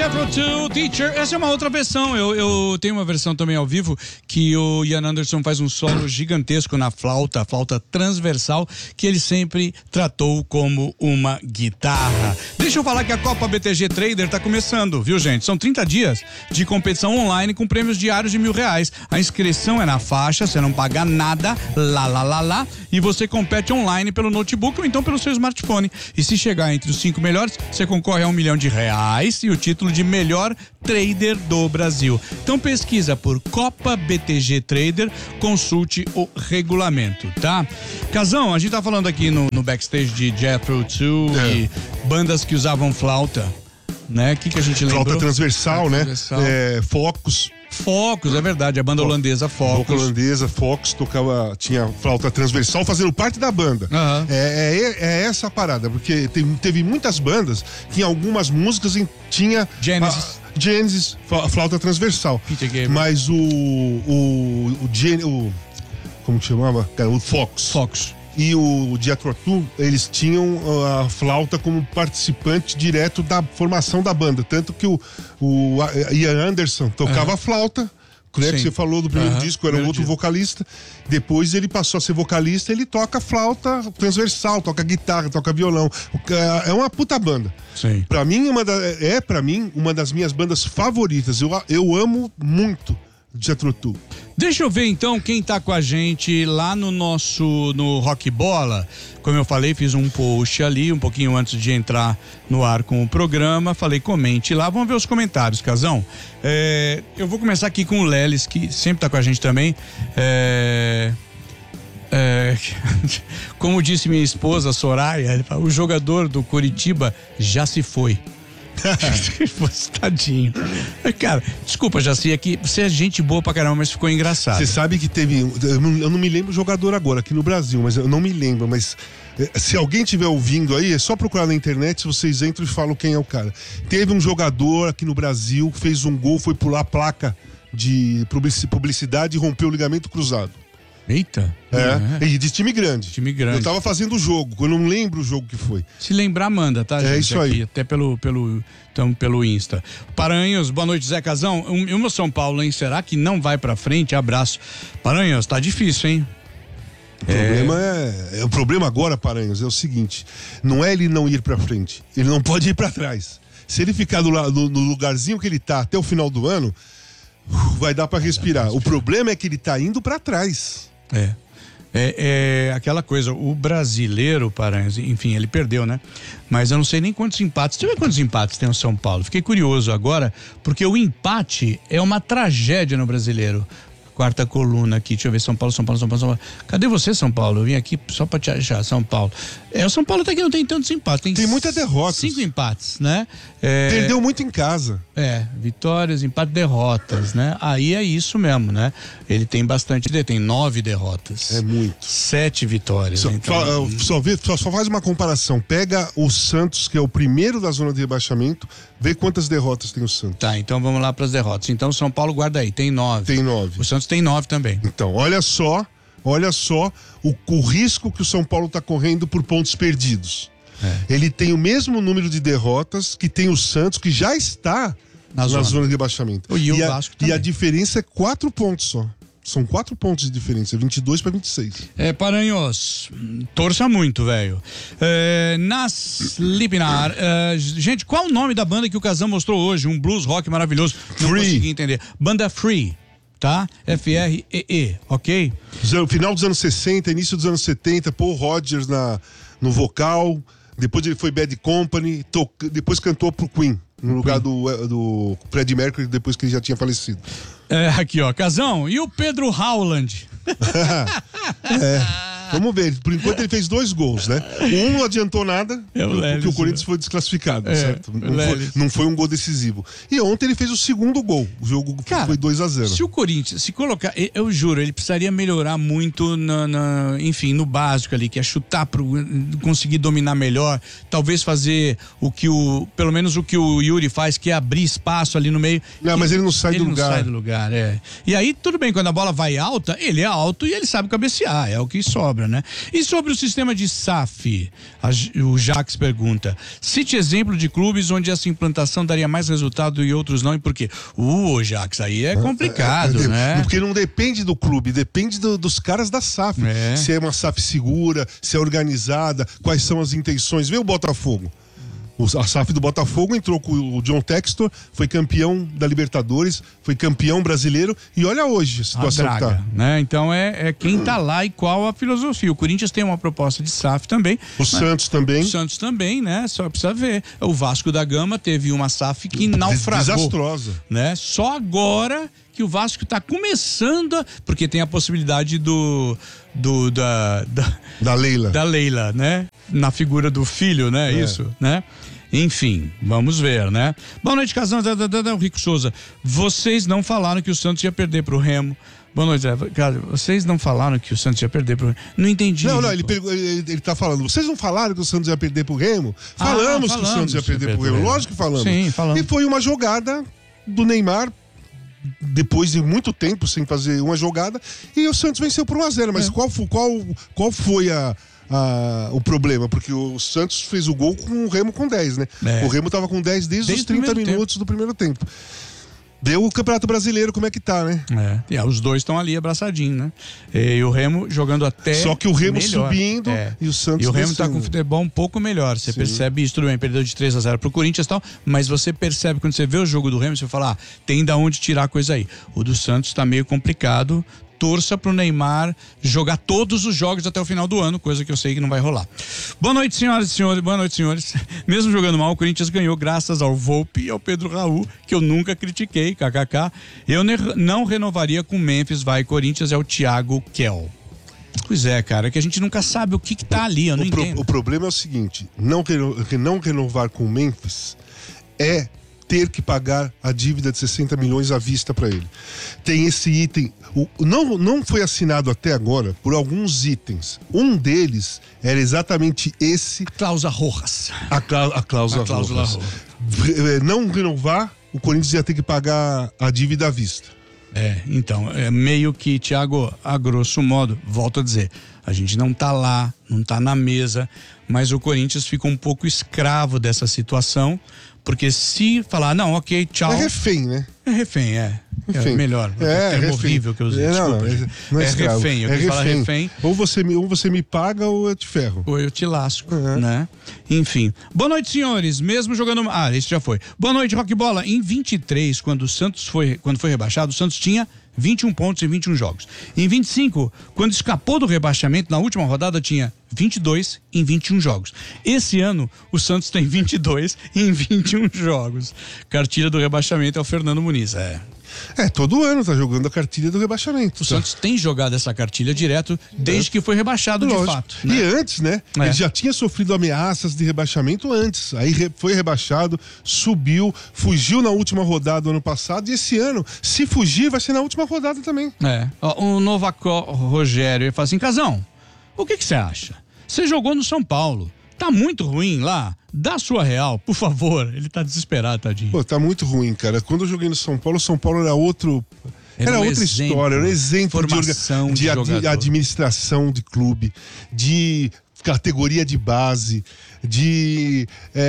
Jethro Tull, Teacher. Essa é uma outra versão. Eu tenho uma versão também ao vivo que o Ian Anderson faz um solo gigantesco na flauta, a flauta transversal, que ele sempre tratou como uma guitarra. Deixa eu falar que a Copa BTG Trader tá começando, viu, gente? São 30 dias de competição online com prêmios diários de R$1.000. A inscrição é na faixa, você não paga nada, lá, e você compete online pelo notebook ou então pelo seu smartphone. E se chegar entre os 5 melhores, você concorre a R$1 milhão e o título de melhor trader do Brasil. Então pesquisa por Copa BTG Trader, consulte o regulamento, tá? Casão, a gente tá falando aqui no backstage de Jethro Tull e bandas que usavam flauta, né? O que a gente lembrou? Flauta transversal, né? Transversal. Focus, é verdade, a banda holandesa Focus tocava, tinha flauta transversal fazendo parte da banda. Uhum. É essa a parada, porque teve muitas bandas que em algumas músicas tinha Genesis, flauta transversal. Peter Gabriel. Mas como que chamava? O Fox. E o Jethro Tull, eles tinham a flauta como participante direto da formação da banda. Tanto que o Ian Anderson tocava flauta, né, que você falou do primeiro disco, era outro vocalista. Depois ele passou a ser vocalista, ele toca flauta transversal, toca guitarra, toca violão. É uma puta banda. Sim. Pra mim, uma das minhas bandas favoritas. Eu amo muito Jethro Tull. Deixa eu ver então quem tá com a gente lá no Rock Bola. Como eu falei, fiz um post ali um pouquinho antes de entrar no ar com o programa. Falei, comente lá, vamos ver os comentários, Casão. Eu vou começar aqui com o Lelis, que sempre tá com a gente também. Como disse minha esposa, Soraya, ele fala, o jogador do Curitiba já se foi. Tadinho. Cara, desculpa, Jaci, aqui você é gente boa pra caramba, mas ficou engraçado. Você sabe que teve, eu não me lembro o jogador agora aqui no Brasil, mas eu não me lembro, mas se alguém estiver ouvindo aí, é só procurar na internet, vocês entram e falam quem é o cara. Teve um jogador aqui no Brasil, fez um gol, foi pular a placa de publicidade e rompeu o ligamento cruzado. Eita. E de time grande. Eu tava fazendo o jogo, eu não lembro o jogo que foi. Se lembrar, manda, tá, gente? Isso aqui, aí. até pelo Insta. Paranhos, boa noite, Zé Casão. O meu São Paulo, hein? Será que não vai pra frente? Abraço. Paranhos, tá difícil, hein? O problema agora, Paranhos, é o seguinte: não é ele não ir pra frente, ele não pode ir pra trás. Se ele ficar no lugarzinho que ele tá até o final do ano, vai dar pra respirar. O problema é que ele tá indo pra trás. É aquela coisa, o brasileiro, Paranhos, enfim, ele perdeu, né? Mas eu não sei nem quantos empates. Deixa eu ver quantos empates tem o São Paulo. Fiquei curioso agora, porque o empate é uma tragédia no brasileiro. Quarta coluna aqui, deixa eu ver, São Paulo. Cadê você, São Paulo? Eu vim aqui só pra te achar, São Paulo. O São Paulo até que não tem tantos empates. Tem muita derrota. 5 empates, né? Perdeu muito em casa. Vitórias, empates, derrotas, né? Aí é isso mesmo, né? Ele tem bastante, tem 9 derrotas. É muito. 7 vitórias. Só faz uma comparação. Pega o Santos, que é o primeiro da zona de rebaixamento, vê quantas derrotas tem o Santos. Tá, então vamos lá pras derrotas. Então o São Paulo guarda aí, tem 9. Tem 9. O Santos tem 9 também. Então, olha só o risco que o São Paulo está correndo por pontos perdidos. Ele tem o mesmo número de derrotas que tem o Santos, que já está na zona de rebaixamento. E a diferença é 4 pontos só. São 4 pontos de diferença, 22 para 26. Paranhos, torça muito, velho. Nas Lipinar, gente, qual o nome da banda que o Casão mostrou hoje? Um blues rock maravilhoso. Não consegui entender. Banda Free. Tá? Free, ok? Final dos anos 60, início dos anos 70, Paul Rodgers no vocal, depois ele foi Bad Company, depois cantou pro Queen, no lugar do Freddie Mercury, depois que ele já tinha falecido. Aqui, ó, Casão, e o Pedro Howland? Vamos ver, por enquanto ele fez 2 gols, né? Um não adiantou nada, porque o Corinthians foi desclassificado, certo? Não foi um gol decisivo. E ontem ele fez o segundo gol, o jogo foi 2-0. Se o Corinthians, se colocar, eu juro, ele precisaria melhorar muito enfim, no básico ali, que é chutar conseguir dominar melhor, talvez fazer pelo menos o que o Yuri faz, que é abrir espaço ali no meio. Não, mas ele não sai do lugar. Ele não sai do lugar, E aí, tudo bem, quando a bola vai alta, ele é alto e ele sabe cabecear, é o que sobra. sobra, né? E sobre o sistema de SAF, o Jax pergunta, cite exemplo de clubes onde essa implantação daria mais resultado e outros não, e por quê? Jax, aí é complicado, né? Porque não depende do clube, depende dos caras da SAF. Se é uma SAF segura, se é organizada, quais são as intenções. Vê o Botafogo. A SAF do Botafogo entrou com o John Textor, foi campeão da Libertadores, foi campeão brasileiro e olha hoje a situação que tá. Né? Então é quem tá lá e qual a filosofia. O Corinthians tem uma proposta de SAF também. Santos também. O Santos também, né? Só precisa ver. O Vasco da Gama teve uma SAF que naufragou. Desastrosa. Né? Só agora que o Vasco está começando porque tem a possibilidade da Leila. Da Leila, né? Na figura do filho, né? Isso, né? Enfim, vamos ver, né? Boa noite, Casão, o Rico Souza. Vocês não falaram que o Santos ia perder pro Remo. Boa noite, cara. Vocês não falaram que o Santos ia perder pro Remo? Não entendi. Não, ele tá falando. Vocês não falaram que o Santos ia perder pro Remo? Falamos que o Santos ia perder pro Remo. Lógico que falamos. Sim, falamos. E foi uma jogada do Neymar, depois de muito tempo sem fazer uma jogada, e o Santos venceu por 1-0. Mas qual foi o problema? Porque o Santos fez o gol com o Remo com 10, né? O Remo tava com 10 desde os 30 minutos do primeiro tempo. Deu o Campeonato Brasileiro, como é que tá, né? Os dois estão ali abraçadinhos, né? E o Remo jogando até só que o Remo melhor. Subindo e o Santos E o Remo descendo. tá com futebol um pouco melhor. Você percebe isso, tudo bem, perdeu de 3-0 pro Corinthians e tal, mas você percebe quando você vê o jogo do Remo, você fala, tem da onde tirar a coisa aí. O do Santos tá meio complicado. Torça pro Neymar jogar todos os jogos até o final do ano, coisa que eu sei que não vai rolar. Boa noite, senhoras e senhores. Boa noite, senhores. Mesmo jogando mal, o Corinthians ganhou graças ao Volpi e ao Pedro Raul, que eu nunca critiquei, kkk. Eu não renovaria com Memphis, vai Corinthians, é o Thiago Kell. Pois é, cara, que a gente nunca sabe o que tá ali, eu não entendo. O problema é o seguinte, não renovar com o Memphis é ter que pagar a dívida de 60 milhões à vista para ele. Tem esse item, não foi assinado até agora por alguns itens. Um deles era exatamente esse. A cláusula Rojas. A cláusula Rojas. Não renovar, o Corinthians ia ter que pagar a dívida à vista. Então, meio que, Thiago, a grosso modo, volto a dizer, a gente não tá lá, não tá na mesa, mas o Corinthians fica um pouco escravo dessa situação, porque se falar, não, ok, tchau. É refém, né? É refém, Refém. Melhor. É horrível que eu usei. Não é escravo. Refém. Eu falar refém. Ou você me paga ou eu te ferro. Ou eu te lasco, né? Enfim. Boa noite, senhores. Mesmo jogando... esse já foi. Boa noite, Rock Bola. Em 23, quando foi rebaixado, o Santos tinha 21 pontos em 21 jogos. Em 25, quando escapou do rebaixamento, na última rodada tinha 22 em 21 jogos. Esse ano, o Santos tem 22 em 21 jogos. Cartilha do rebaixamento é o Fernando Muniz. Todo ano tá jogando a cartilha do rebaixamento. O Santos tem jogado essa cartilha direto desde que foi rebaixado, de fato. Né? E antes, né? Ele já tinha sofrido ameaças de rebaixamento antes. Aí foi rebaixado, subiu, fugiu na última rodada do ano passado. E esse ano, se fugir, vai ser na última rodada também. O Novacó Rogério, ele fala assim, Casão, o que você acha? Você jogou no São Paulo. Tá muito ruim lá? Dá sua real, por favor. Ele tá desesperado, tadinho. Pô, tá muito ruim, cara. Quando eu joguei no São Paulo, o São Paulo era outra história, era um exemplo de administração de clube, de categoria de base, de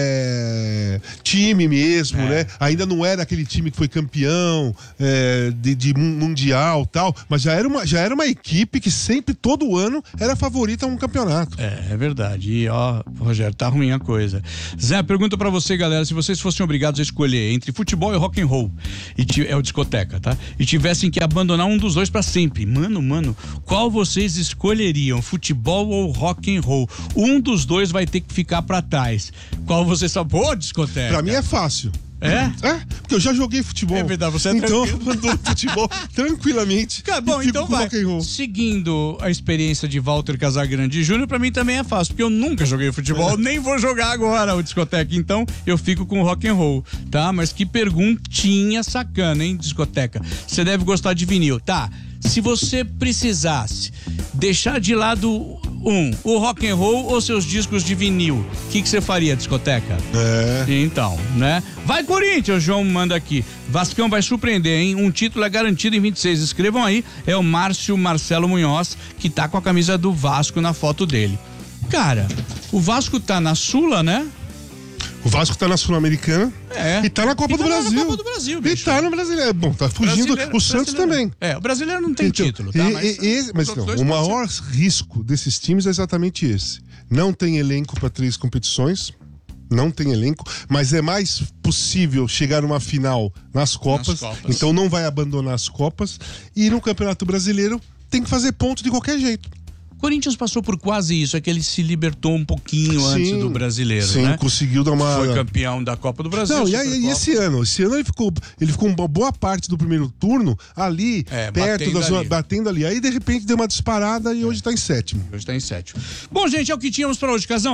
time mesmo, né? Ainda não era aquele time que foi campeão de mundial tal, mas já era uma equipe que sempre, todo ano, era favorita a um campeonato. É verdade. E Rogério, tá ruim a coisa. Zé, pergunta pra você, galera, se vocês fossem obrigados a escolher entre futebol e rock and roll, é o discoteca, tá? E tivessem que abandonar um dos dois pra sempre, mano, qual vocês escolheriam? Futebol ou rock and roll? Um dos dois vai ter que ficar pra trás. Qual você sabe? Discoteca. Pra mim é fácil. Porque eu já joguei futebol. É verdade, você então eu ando futebol tranquilamente. Cara, bom, então vai. Seguindo a experiência de Walter Casagrande Júnior, pra mim também é fácil, porque eu nunca joguei futebol, nem vou jogar agora o discoteca, então eu fico com rock and roll, tá? Mas que perguntinha sacana, hein, discoteca? Você deve gostar de vinil, tá? Se você precisasse deixar de lado o rock and roll ou seus discos de vinil? O que você faria, discoteca? Então, né? Vai, Corinthians, o João manda aqui. Vascão vai surpreender, hein? Um título é garantido em 26. Escrevam aí, é o Márcio Marcelo Munhoz, que tá com a camisa do Vasco na foto dele. Cara, o Vasco tá na Sula, né? O Vasco tá na Sul-Americana e tá na Copa do Brasil. Na Copa do Brasil, bicho. E tá no Brasileiro. Bom, tá fugindo. O Santos também. O brasileiro não tem título, tá? Mas não, o maior risco desses times é exatamente esse. Não tem elenco para 3 competições. Não tem elenco, mas é mais possível chegar numa final nas Copas. Então não vai abandonar as Copas. E no Campeonato Brasileiro tem que fazer ponto de qualquer jeito. Corinthians passou por quase isso, é que ele se libertou um pouquinho antes do brasileiro, né? Conseguiu dar uma... Foi campeão da Copa do Brasil. Não, e esse ano ele ficou uma boa parte do primeiro turno ali, perto da zona, batendo ali. Aí, de repente, deu uma disparada e hoje tá em 7º. Bom, gente, é o que tínhamos para hoje, Casão.